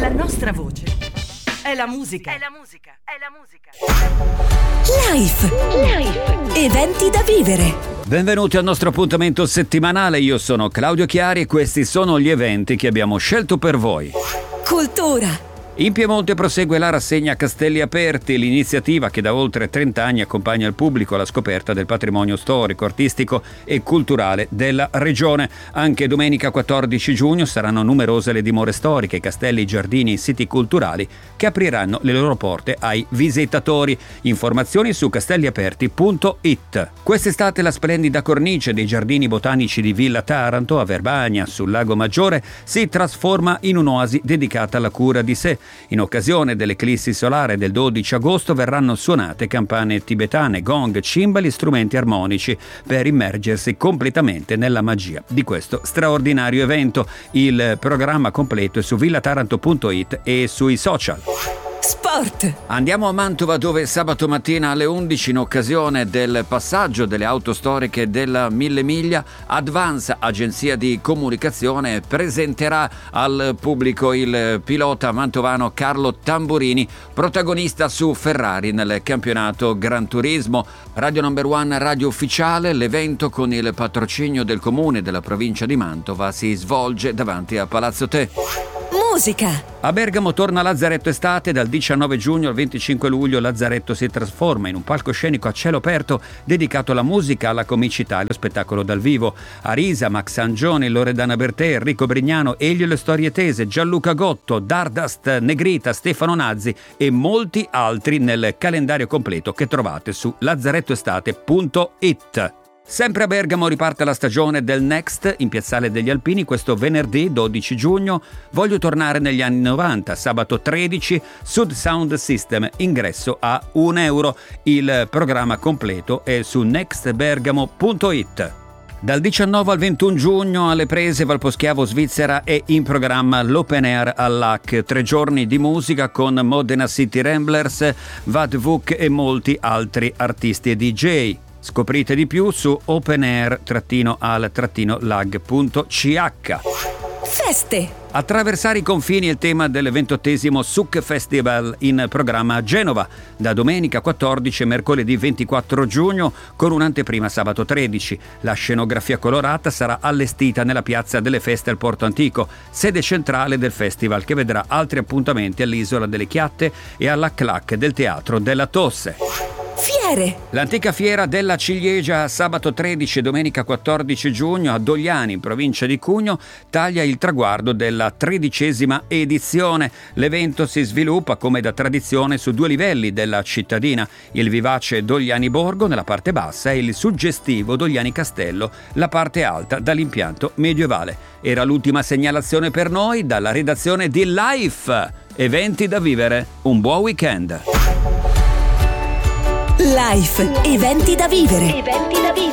La nostra voce è la musica. Life. Eventi da vivere. Benvenuti al nostro appuntamento settimanale. Io sono Claudio Chiari e questi sono gli eventi che abbiamo scelto per voi. Cultura. In Piemonte prosegue la rassegna Castelli Aperti, l'iniziativa che da oltre 30 anni accompagna il pubblico alla scoperta del patrimonio storico, artistico e culturale della regione. Anche domenica 14 giugno saranno numerose le dimore storiche, castelli, giardini e siti culturali che apriranno le loro porte ai visitatori. Informazioni su castelliaperti.it. Quest'estate la splendida cornice dei giardini botanici di Villa Taranto a Verbania, sul Lago Maggiore, si trasforma in un'oasi dedicata alla cura di sé. In occasione dell'eclissi solare del 12 agosto verranno suonate campane tibetane, gong, cimbali e strumenti armonici per immergersi completamente nella magia di questo straordinario evento. Il programma completo è su villataranto.it e sui social. Sport. Andiamo a Mantova, dove sabato mattina alle 11, in occasione del passaggio delle auto storiche della Mille Miglia, Advance, agenzia di comunicazione, presenterà al pubblico il pilota mantovano Carlo Tamburini, protagonista su Ferrari nel campionato Gran Turismo. Radio Number One, radio ufficiale. L'evento, con il patrocinio del comune della provincia di Mantova, si svolge davanti a Palazzo Te. Musica. A Bergamo torna Lazzaretto Estate. Dal 19 giugno al 25 luglio Lazzaretto si trasforma in un palcoscenico a cielo aperto dedicato alla musica, alla comicità e allo spettacolo dal vivo. Arisa, Max Angioni, Loredana Bertè, Enrico Brignano, Elio e le Storie Tese, Gianluca Gotto, Dardust, Negrita, Stefano Nazzi e molti altri nel calendario completo che trovate su lazzarettoestate.it. Sempre a Bergamo riparte la stagione del Next in Piazzale degli Alpini questo venerdì 12 giugno. Voglio tornare negli anni 90, sabato 13, Sud Sound System, ingresso a €1. Il programma completo è su nextbergamo.it. Dal 19 al 21 giugno alle Prese, Valposchiavo, Svizzera, è in programma l'Open Air all'AC. 3 giorni di musica con Modena City Ramblers, Vad Vuk e molti altri artisti e DJ. Scoprite di più su openair-al-lag.ch. Feste. Attraversare i confini è il tema del 28° Suc Festival, in programma a Genova da domenica 14 e mercoledì 24 giugno, con un'anteprima sabato 13. La scenografia colorata sarà allestita nella piazza delle Feste al Porto Antico, sede centrale del festival, che vedrà altri appuntamenti all'Isola delle Chiatte e alla Clac del Teatro della Tosse. Fiere. L'antica fiera della ciliegia, sabato 13 e domenica 14 giugno a Dogliani, in provincia di Cugno, taglia il traguardo della 13ª edizione. L'evento si sviluppa come da tradizione su 2 livelli della cittadina: il vivace Dogliani Borgo nella parte bassa e il suggestivo Dogliani Castello, la parte alta dall'impianto medievale. Era l'ultima segnalazione per noi dalla redazione di Life. Eventi da vivere. Un buon weekend. Life. Eventi da vivere.